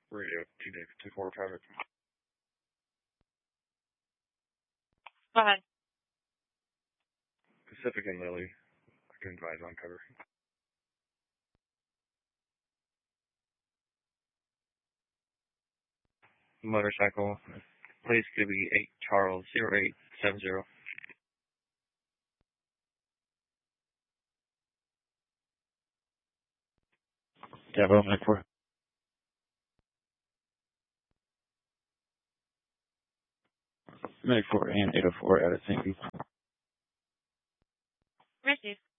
Radio 2-4 traffic. Go ahead. Pacific and Lily. I can advise on cover. Motorcycle. Please could be 8 Charles 0870. Devo, Mac 4. Mac 4 and 804 out of St. Pete. Receive.